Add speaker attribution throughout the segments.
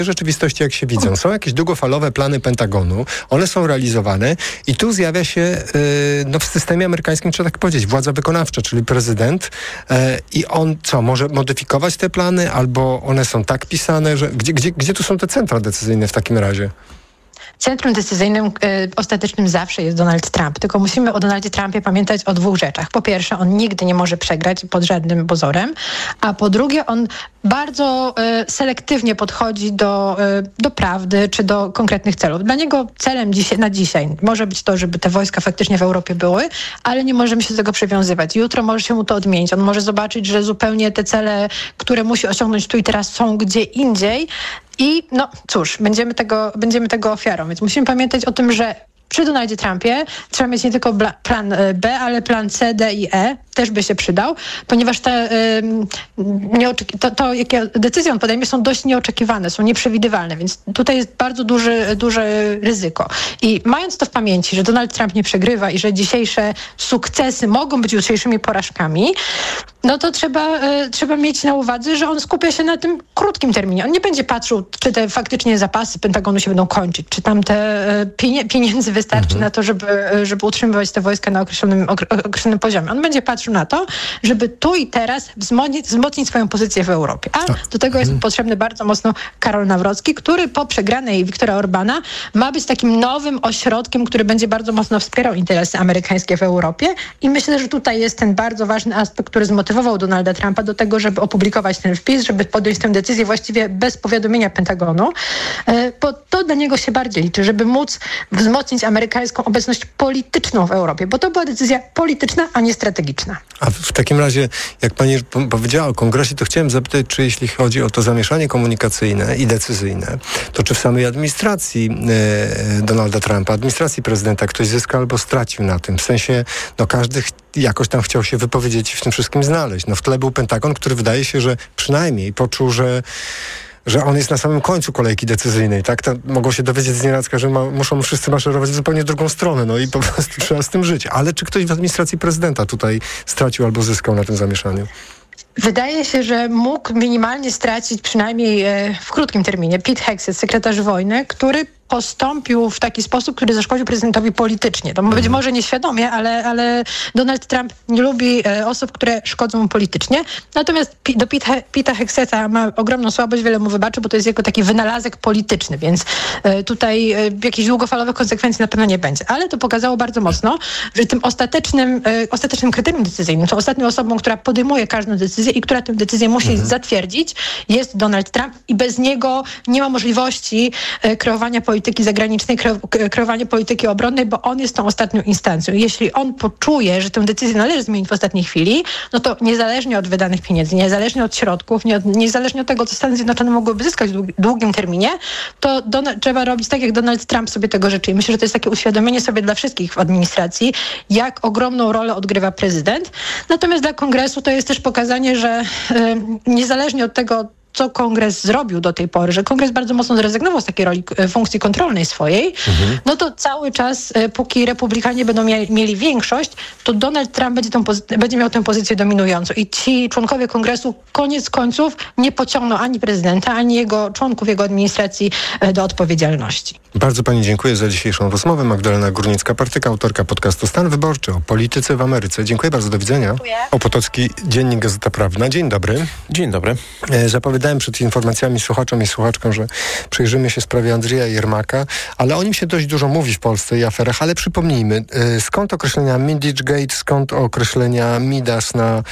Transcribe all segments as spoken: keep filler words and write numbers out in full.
Speaker 1: rzeczywistości, jak się widzą. Są jakieś długofalowe plany Pentagonu, one są realizowane i tu zjawia się yy, no w systemie amerykańskim, trzeba tak powiedzieć, władza wykonawcza, czyli prezydent yy, i on co, może modyfikować te plany, albo one są tak pisane, że gdzie, gdzie, gdzie tu są te centra decyzyjne w takim razie?
Speaker 2: Centrum decyzyjnym y, ostatecznym zawsze jest Donald Trump, tylko musimy o Donaldzie Trumpie pamiętać o dwóch rzeczach. Po pierwsze, on nigdy nie może przegrać pod żadnym pozorem, a po drugie, on bardzo y, selektywnie podchodzi do, y, do prawdy czy do konkretnych celów. Dla niego celem dzisiaj, na dzisiaj może być to, żeby te wojska faktycznie w Europie były, ale nie możemy się do tego przywiązywać. Jutro może się mu to odmienić. On może zobaczyć, że zupełnie te cele, które musi osiągnąć tu i teraz, są gdzie indziej. I no cóż, będziemy tego, będziemy tego ofiarą. Więc musimy pamiętać o tym, że przy Donaldzie Trumpie trzeba mieć nie tylko bla, plan B, ale plan C, D i E też by się przydał, ponieważ te, y, nieoczeki- to, to, jakie decyzje on podejmie, są dość nieoczekiwane, są nieprzewidywalne, więc tutaj jest bardzo duży, duże ryzyko. I mając to w pamięci, że Donald Trump nie przegrywa i że dzisiejsze sukcesy mogą być jutrzejszymi porażkami, no to trzeba, y, trzeba mieć na uwadze, że on skupia się na tym krótkim terminie. On nie będzie patrzył, czy te faktycznie zapasy Pentagonu się będą kończyć, czy tam te y, pienie- pieniędzy wystarczy mhm. na to, żeby, żeby utrzymywać te wojska na określonym, określonym poziomie. On będzie patrzył na to, żeby tu i teraz wzmocnić, wzmocnić swoją pozycję w Europie. A do tego jest potrzebny bardzo mocno Karol Nawrocki, który po przegranej Viktora Orbana ma być takim nowym ośrodkiem, który będzie bardzo mocno wspierał interesy amerykańskie w Europie i myślę, że tutaj jest ten bardzo ważny aspekt, który zmotywował Donalda Trumpa do tego, żeby opublikować ten wpis, żeby podjąć tę decyzję właściwie bez powiadomienia Pentagonu, bo to dla niego się bardziej liczy, żeby móc wzmocnić amerykańską obecność polityczną w Europie, bo to była decyzja polityczna, a nie strategiczna.
Speaker 1: A w takim razie, jak pani powiedziała o kongresie, to chciałem zapytać, czy jeśli chodzi o to zamieszanie komunikacyjne i decyzyjne, to czy w samej administracji e, Donalda Trumpa, administracji prezydenta ktoś zyskał albo stracił na tym? W sensie, no każdy ch- jakoś tam chciał się wypowiedzieć i w tym wszystkim znaleźć. No w tle był Pentagon, który wydaje się, że przynajmniej poczuł, że że on jest na samym końcu kolejki decyzyjnej, tak? To mogą się dowiedzieć z nienacka, że ma, muszą wszyscy maszerować w zupełnie drugą stronę, no i po prostu trzeba z tym żyć. Ale czy ktoś w administracji prezydenta tutaj stracił albo zyskał na tym zamieszaniu?
Speaker 2: Wydaje się, że mógł minimalnie stracić przynajmniej e, w krótkim terminie Pete Hegseth, sekretarz wojny, który postąpił w taki sposób, który zaszkodził prezydentowi politycznie. To być może nieświadomie, ale, ale Donald Trump nie lubi e, osób, które szkodzą mu politycznie. Natomiast P- do Pete, Pete'a Hegsetha ma ogromną słabość, wiele mu wybaczy, bo to jest jego taki wynalazek polityczny, więc e, tutaj e, jakichś długofalowych konsekwencji na pewno nie będzie. Ale to pokazało bardzo mocno, że tym ostatecznym, e, ostatecznym kryterium decyzyjnym, tą ostatnią osobą, która podejmuje każdą decyzję i która tę decyzję musi mhm. zatwierdzić, jest Donald Trump i bez niego nie ma możliwości e, kreowania polityki polityki zagranicznej, kre- kreowanie polityki obronnej, bo on jest tą ostatnią instancją. Jeśli on poczuje, że tę decyzję należy zmienić w ostatniej chwili, no to niezależnie od wydanych pieniędzy, niezależnie od środków, nie, niezależnie od tego, co Stany Zjednoczone mogłyby zyskać w dług- długim terminie, to Donald, trzeba robić tak, jak Donald Trump sobie tego życzy. I myślę, że to jest takie uświadomienie sobie dla wszystkich w administracji, jak ogromną rolę odgrywa prezydent. Natomiast dla Kongresu to jest też pokazanie, że y, niezależnie od tego, co Kongres zrobił do tej pory, że Kongres bardzo mocno zrezygnował z takiej roli, funkcji kontrolnej swojej, mhm. no to cały czas, póki Republikanie będą mieli, mieli większość, to Donald Trump będzie, tą pozy- będzie miał tę pozycję dominującą. I ci członkowie Kongresu koniec końców nie pociągną ani prezydenta, ani jego członków jego administracji do odpowiedzialności.
Speaker 1: Bardzo pani dziękuję za dzisiejszą rozmowę. Magdalena Górnicka-Partyka, autorka podcastu Stan Wyborczy o polityce w Ameryce. Dziękuję bardzo, do widzenia.
Speaker 2: Dziękuję.
Speaker 1: Opotocki, Dziennik Gazeta Prawna. Dzień dobry.
Speaker 3: Dzień dobry.
Speaker 1: E, zapowiadałem przed informacjami słuchaczom i słuchaczkom, że przyjrzymy się sprawie Andrzeja Jermaka, ale o nim się dość dużo mówi w Polsce i aferach, ale przypomnijmy, e, skąd określenia Minditch-Gate, skąd określenia Midas na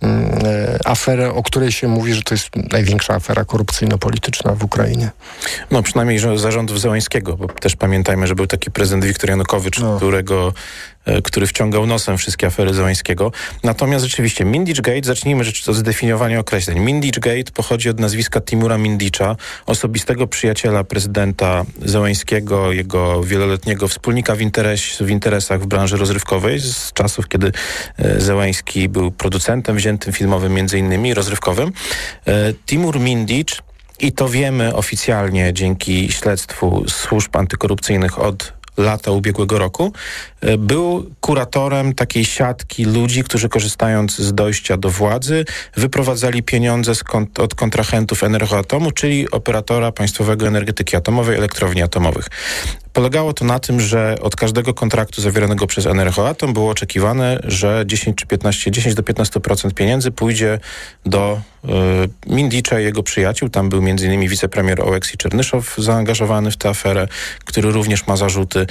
Speaker 1: e, aferę, o której się mówi, że to jest największa afera korupcyjno-polityczna w Ukrainie.
Speaker 3: No przynajmniej że zarządów Zełańskiego, bo też pamiętajmy, że był taki prezydent Wiktor Janukowycz, no. którego który wciągał nosem wszystkie afery Zełańskiego. Natomiast rzeczywiście Minditch-Gate, zacznijmy rzecz od zdefiniowania określeń. Minditch-Gate pochodzi od nazwiska Timura Mindicza, osobistego przyjaciela prezydenta Zełańskiego, jego wieloletniego wspólnika w, interes, w interesach w branży rozrywkowej z czasów, kiedy Zełański był producentem wziętym filmowym, między innymi rozrywkowym. Timur Mindicz, i to wiemy oficjalnie dzięki śledztwu służb antykorupcyjnych od lata ubiegłego roku, był kuratorem takiej siatki ludzi, którzy korzystając z dojścia do władzy, wyprowadzali pieniądze z kont- od kontrahentów Energoatomu, czyli operatora państwowego energetyki atomowej, elektrowni atomowych. Polegało to na tym, że od każdego kontraktu zawieranego przez Energoatom było oczekiwane, że dziesięć czy piętnaście, dziesięć do piętnastu procent pieniędzy pójdzie do y, Mindicza i jego przyjaciół. Tam był między innymi wicepremier Oleksij Czernyszow zaangażowany w tę aferę, który również ma zarzuty.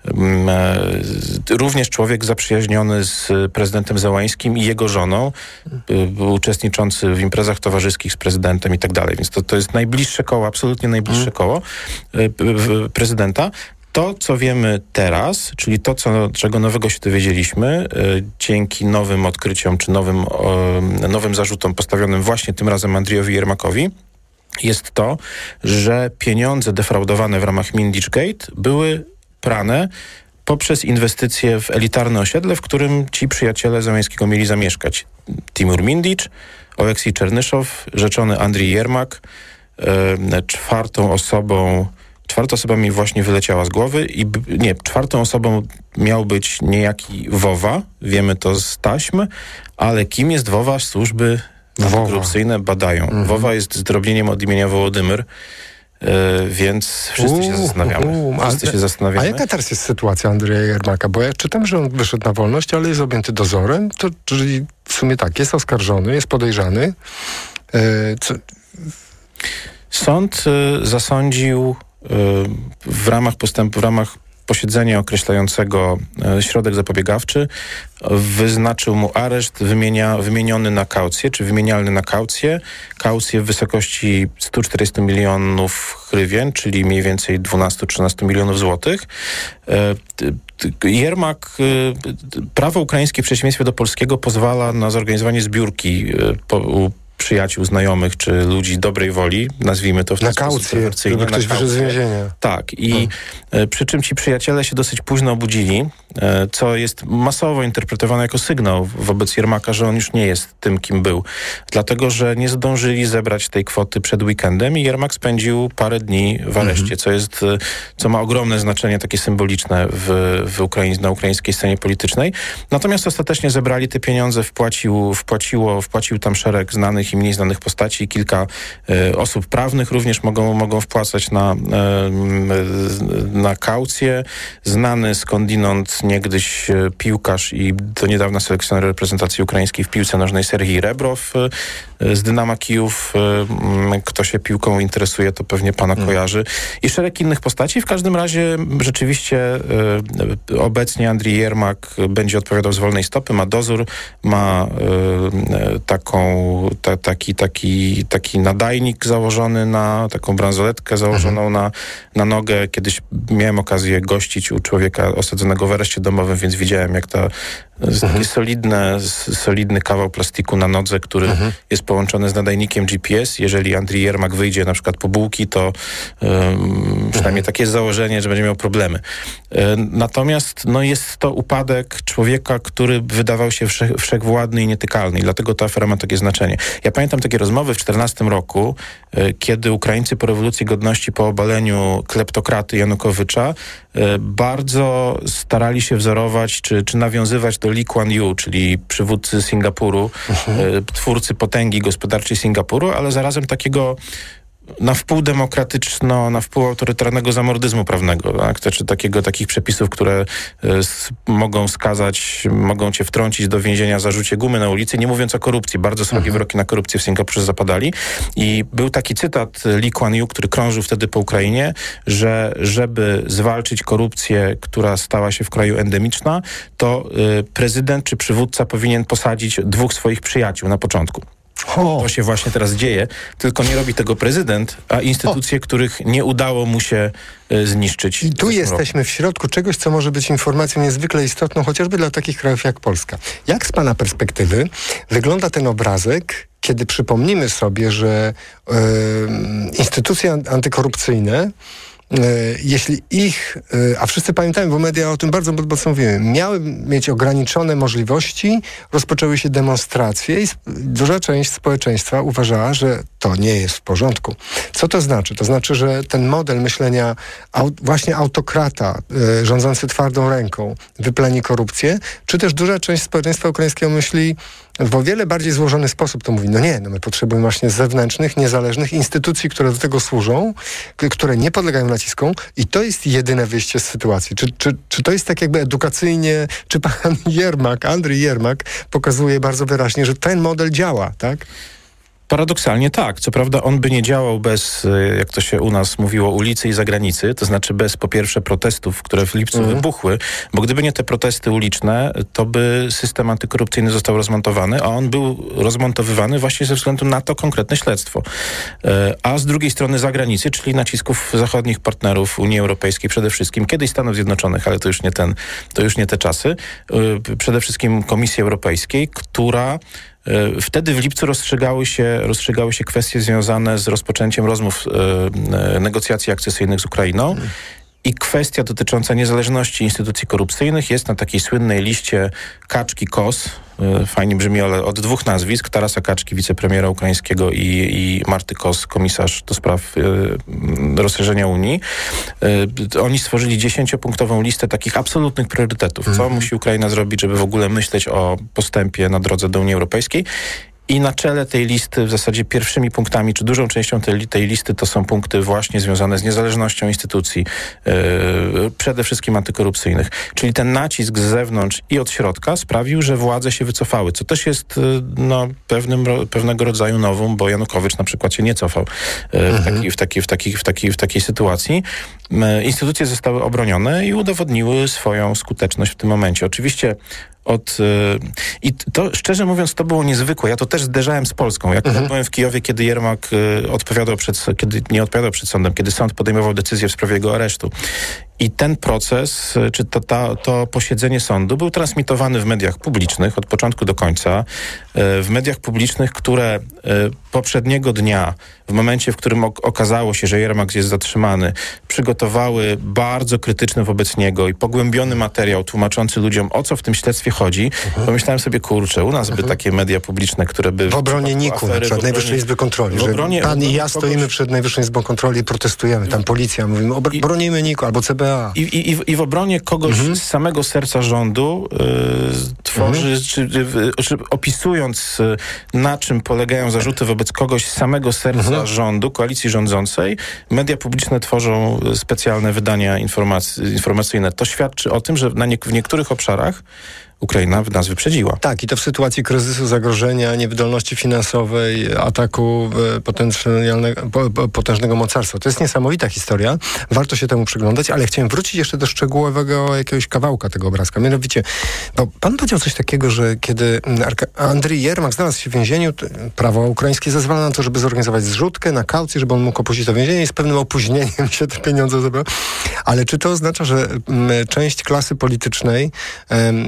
Speaker 3: Y, również człowiek zaprzyjaźniony z prezydentem Zełańskim i jego żoną, y, uczestniczący w imprezach towarzyskich z prezydentem i tak dalej. Więc to, to jest najbliższe koło, absolutnie najbliższe mm. koło y, y, prezydenta. To, co wiemy teraz, czyli to, co, czego nowego się dowiedzieliśmy, y, dzięki nowym odkryciom, czy nowym, y, nowym zarzutom postawionym właśnie tym razem Andriejowi Jermakowi, jest to, że pieniądze defraudowane w ramach Mindich Gate były prane poprzez inwestycje w elitarne osiedle, w którym ci przyjaciele Zełańskiego mieli zamieszkać. Timur Mindicz, Oleksij Czernyszow, rzeczony Andrii Jermak, y, czwartą osobą Czwarta osoba mi właśnie wyleciała z głowy i nie, czwartą osobą miał być niejaki Wowa, wiemy to z taśm, ale kim jest Wowa? Służby antykorupcyjne badają. Mhm. Wowa jest zdrobnieniem od imienia Wołodymyr, yy, więc wszyscy się zastanawiamy. Uh, wszyscy
Speaker 1: a,
Speaker 3: się zastanawiamy.
Speaker 1: A jaka teraz jest sytuacja Andrzeja Jermaka? Bo ja czytam, że on wyszedł na wolność, ale jest objęty dozorem, to czyli w sumie tak, jest oskarżony, jest podejrzany. Yy, co...
Speaker 3: Sąd yy, zasądził w ramach postępu, w ramach posiedzenia określającego środek zapobiegawczy wyznaczył mu areszt wymienia, wymieniony na kaucję, czy wymienialny na kaucję. Kaucję w wysokości sto czterdzieści milionów hrywien, czyli mniej więcej dwanaście do trzynastu milionów złotych. Jermak, prawo ukraińskie w przeciwieństwie do polskiego pozwala na zorganizowanie zbiórki po, u przyjaciół, znajomych, czy ludzi dobrej woli, nazwijmy to w ten
Speaker 1: na kaucję, żeby ktoś wyszedł z więzienia.
Speaker 3: Tak. I hmm. przy czym ci przyjaciele się dosyć późno obudzili, co jest masowo interpretowane jako sygnał wobec Jermaka, że on już nie jest tym, kim był. Dlatego, że nie zdążyli zebrać tej kwoty przed weekendem i Jermak spędził parę dni w areszcie, hmm. co jest, co ma ogromne znaczenie takie symboliczne w, w Ukraiń, na ukraińskiej scenie politycznej. Natomiast ostatecznie zebrali te pieniądze, wpłacił, wpłaciło, wpłacił tam szereg znanych i mniej znanych postaci. Kilka e, osób prawnych również mogą, mogą wpłacać na, e, na kaucję. Znany skądinąd niegdyś piłkarz i do niedawna selekcjoner reprezentacji ukraińskiej w piłce nożnej Serhij Rebrow e, z Dynama Kijów. E, kto się piłką interesuje, to pewnie pana mm. kojarzy. I szereg innych postaci. W każdym razie rzeczywiście e, obecnie Andrii Jermak będzie odpowiadał z wolnej stopy. Ma dozór, ma e, taką ta, taki, taki, taki nadajnik założony na, taką bransoletkę założoną mhm. na, na nogę. Kiedyś miałem okazję gościć u człowieka osadzonego w areszcie domowym, więc widziałem, jak ta mhm. taki solidne, solidny kawał plastiku na nodze, który mhm. jest połączony z nadajnikiem G P S. Jeżeli Andrii Jermak wyjdzie na przykład po bułki, to um, przynajmniej mhm. takie jest założenie, że będzie miał problemy. Um, natomiast no, jest to upadek człowieka, który wydawał się wszech, wszechwładny i nietykalny. I dlatego ta afera ma takie znaczenie. Ja pamiętam takie rozmowy w czternastym roku, y, kiedy Ukraińcy po rewolucji godności, po obaleniu kleptokraty Janukowycza y, bardzo starali się wzorować, czy, czy nawiązywać do Lee Kuan Yew, czyli przywódcy Singapuru, mhm. y, twórcy potęgi gospodarczej Singapuru, ale zarazem takiego na wpół demokratyczno, na wpół autorytarnego zamordyzmu prawnego, tak? Czy takiego, takich przepisów, które y, s, mogą skazać, mogą cię wtrącić do więzienia za rzucie gumy na ulicy, nie mówiąc o korupcji. Bardzo srogie mhm. wyroki na korupcję w Singapurze zapadali. I był taki cytat Lee Kuan Yew, który krążył wtedy po Ukrainie, że żeby zwalczyć korupcję, która stała się w kraju endemiczna, to y, prezydent czy przywódca powinien posadzić dwóch swoich przyjaciół na początku. O. To się właśnie teraz dzieje, tylko nie robi tego prezydent, a instytucje, o. których nie udało mu się y, zniszczyć.
Speaker 1: I tu jesteśmy w środku czegoś, co może być informacją niezwykle istotną, chociażby dla takich krajów jak Polska. Jak z pana perspektywy wygląda ten obrazek, kiedy przypomnimy sobie, że y, instytucje antykorupcyjne jeśli ich, a wszyscy pamiętają, bo media o tym bardzo mocno mówiły, miały mieć ograniczone możliwości, rozpoczęły się demonstracje i duża część społeczeństwa uważała, że to nie jest w porządku. Co to znaczy? To znaczy, że ten model myślenia właśnie autokrata, rządzący twardą ręką, wypleni korupcję, czy też duża część społeczeństwa ukraińskiego myśli w o wiele bardziej złożony sposób, to mówi, no nie, no my potrzebujemy właśnie zewnętrznych, niezależnych instytucji, które do tego służą, k- które nie podlegają naciskom i to jest jedyne wyjście z sytuacji. Czy, czy, czy to jest tak jakby edukacyjnie, czy pan Jermak, Andrzej Jermak pokazuje bardzo wyraźnie, że ten model działa, tak?
Speaker 3: Paradoksalnie tak. Co prawda on by nie działał bez, jak to się u nas mówiło, ulicy i zagranicy, to znaczy bez po pierwsze protestów, które w lipcu mhm. wybuchły, bo gdyby nie te protesty uliczne, to by system antykorupcyjny został rozmontowany, a on był rozmontowywany właśnie ze względu na to konkretne śledztwo. A z drugiej strony zagranicy, czyli nacisków zachodnich partnerów Unii Europejskiej przede wszystkim, kiedyś Stanów Zjednoczonych, ale to już nie ten, to już nie te czasy, przede wszystkim Komisji Europejskiej, która wtedy w lipcu rozstrzygały się, rozstrzygały się kwestie związane z rozpoczęciem rozmów e, negocjacji akcesyjnych z Ukrainą. I kwestia dotycząca niezależności instytucji korupcyjnych jest na takiej słynnej liście Kaczki Kos. Fajnie brzmi, ale od dwóch nazwisk. Tarasa Kaczki, wicepremiera ukraińskiego i, i Marty Kos, komisarz do spraw y, rozszerzenia Unii. Y, oni stworzyli dziesięciopunktową listę takich absolutnych priorytetów. Co mm-hmm. musi Ukraina zrobić, żeby w ogóle myśleć o postępie na drodze do Unii Europejskiej? I na czele tej listy, w zasadzie pierwszymi punktami, czy dużą częścią tej, tej listy to są punkty właśnie związane z niezależnością instytucji, yy, przede wszystkim antykorupcyjnych. Czyli ten nacisk z zewnątrz i od środka sprawił, że władze się wycofały, co też jest yy, no, pewnym, pewnego rodzaju nowum, bo Janukowycz na przykład się nie cofał yy, mhm. w, taki, w, taki, w, taki, w, taki, w takiej sytuacji. Yy, instytucje zostały obronione i udowodniły swoją skuteczność w tym momencie. Oczywiście Od, yy, I to, szczerze mówiąc, to było niezwykłe. Ja to też zderzałem z Polską. Jak mhm. byłem w Kijowie, kiedy Jermak yy, odpowiadał przed, kiedy nie odpowiadał przed sądem, kiedy sąd podejmował decyzję w sprawie jego aresztu. I ten proces, czy to, ta, to posiedzenie sądu był transmitowany w mediach publicznych od początku do końca. W mediach publicznych, które poprzedniego dnia, w momencie, w którym okazało się, że Jermak jest zatrzymany, przygotowały bardzo krytyczny wobec niego i pogłębiony materiał tłumaczący ludziom, o co w tym śledztwie chodzi. Mhm. Pomyślałem sobie, kurczę, u nas mhm. by takie media publiczne, które by...
Speaker 1: W obronie N I K-u, na przykład Najwyższej Izby Kontroli. Że obronie, pan i ja stoimy kogoś... przed Najwyższą Izbą Kontroli i protestujemy. Tam policja, mówimy, obr- bronimy N I K-u albo C B A.
Speaker 3: I, i, I w obronie kogoś mhm. z samego serca rządu yy, tworzy, mhm. czy, czy, czy opisując yy, na czym polegają zarzuty wobec kogoś z samego serca mhm. rządu, koalicji rządzącej, media publiczne tworzą specjalne wydania informac- informacyjne. To świadczy o tym, że na nie- w niektórych obszarach Ukraina nas wyprzedziła.
Speaker 1: Tak, i to w sytuacji kryzysu, zagrożenia, niewydolności finansowej, ataku potężnego, potężnego mocarstwa. To jest niesamowita historia. Warto się temu przyglądać, ale chciałem wrócić jeszcze do szczegółowego jakiegoś kawałka tego obrazka. Mianowicie, bo pan powiedział coś takiego, że kiedy Andrzej Jermak znalazł się w więzieniu, prawo ukraińskie zezwala na to, żeby zorganizować zrzutkę na kaucję, żeby on mógł opuścić to więzienie i z pewnym opóźnieniem się te pieniądze zebrały. Ale czy to oznacza, że m, część klasy politycznej m,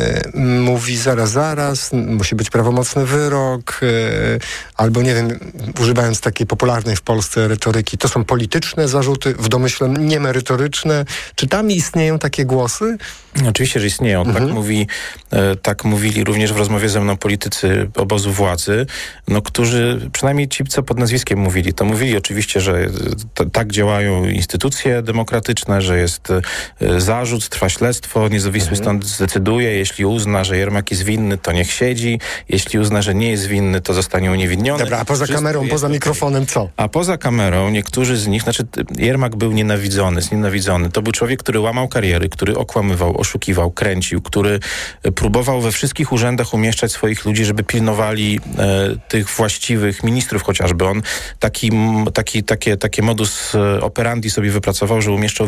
Speaker 1: mówi zaraz, zaraz, musi być prawomocny wyrok, yy, albo nie wiem, używając takiej popularnej w Polsce retoryki, to są polityczne zarzuty, w domyśle niemerytoryczne. Czy tam istnieją takie głosy?
Speaker 3: Oczywiście, że istnieją. Mhm. Tak, mówi, e, tak mówili również w rozmowie ze mną politycy obozu władzy, no, którzy, przynajmniej ci, co pod nazwiskiem mówili, to mówili oczywiście, że t- tak działają instytucje demokratyczne, że jest e, zarzut, trwa śledztwo, niezawisły mhm. stąd zdecyduje, jeśli uzna, że Jermak jest winny, to niech siedzi, jeśli uzna, że nie jest winny, to zostanie uniewinniony.
Speaker 1: Dobra, a poza Wszystko kamerą, poza okay. mikrofonem co?
Speaker 3: A poza kamerą niektórzy z nich, znaczy Jermak był nienawidzony, znienawidzony. To był człowiek, który łamał kariery, który okłamywał, oszukiwał, kręcił, który próbował we wszystkich urzędach umieszczać swoich ludzi, żeby pilnowali e, tych właściwych ministrów chociażby. On taki, taki, takie, takie modus operandi sobie wypracował, że umieszczał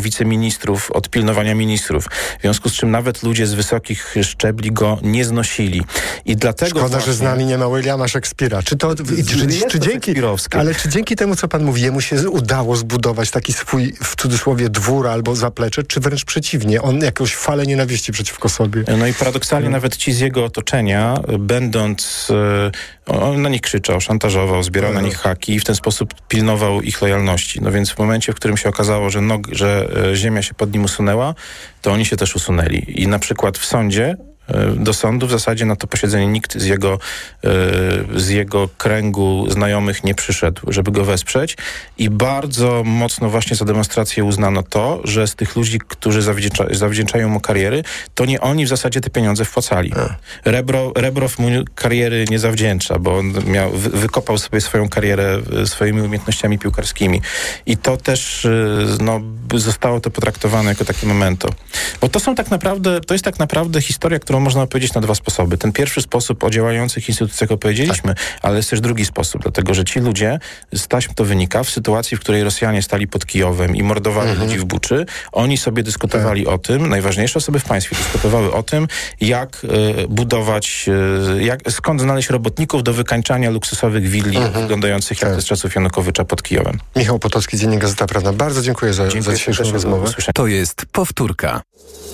Speaker 3: wiceministrów od pilnowania ministrów. W związku z czym nawet ludzie z wysokich szczebli go nie znosili. I dlatego
Speaker 1: Szkoda,
Speaker 3: właśnie...
Speaker 1: że z nami nie ma Williama Szekspira. Czy to, czy, czy, czy dzięki, ale czy dzięki temu, co pan mówi, jemu się udało zbudować taki swój, w cudzysłowie, dwór albo zaplecze, czy wręcz przeciwnie? On jakąś falę nienawiści przeciwko sobie.
Speaker 3: No i paradoksalnie hmm. nawet ci z jego otoczenia, będąc... On na nich krzyczał, szantażował, zbierał hmm. na nich haki i w ten sposób pilnował ich lojalności. No więc w momencie, w którym się okazało, że, nog, że ziemia się pod nim usunęła, to oni się też usunęli. I na przykład w sądzie do sądu w zasadzie na to posiedzenie nikt z jego, z jego kręgu znajomych nie przyszedł, żeby go wesprzeć i bardzo mocno właśnie za demonstrację uznano to, że z tych ludzi, którzy zawdzięcza, zawdzięczają mu kariery, to nie oni w zasadzie te pieniądze wpłacali. Rebro, Rebrow mu kariery nie zawdzięcza, bo on miał, wy, wykopał sobie swoją karierę swoimi umiejętnościami piłkarskimi i to też no, zostało to potraktowane jako takie memento. Bo to są tak naprawdę, to jest tak naprawdę historia, którą można opowiedzieć na dwa sposoby. Ten pierwszy sposób o działających instytucjach opowiedzieliśmy, tak. ale jest też drugi sposób, dlatego że ci ludzie, z taśm to wynika, w sytuacji, w której Rosjanie stali pod Kijowem i mordowali mhm. ludzi w Buczy, oni sobie dyskutowali tak. o tym, najważniejsze osoby w państwie dyskutowały o tym, jak y, budować, y, jak, skąd znaleźć robotników do wykańczania luksusowych willi mhm. wyglądających tak. jak z czasów Janukowycza pod Kijowem.
Speaker 1: Michał Potocki, Dziennik Gazeta Prawna. Bardzo dziękuję za, dziękuję za dzisiejszą rozmowę.
Speaker 4: To jest Powtórka.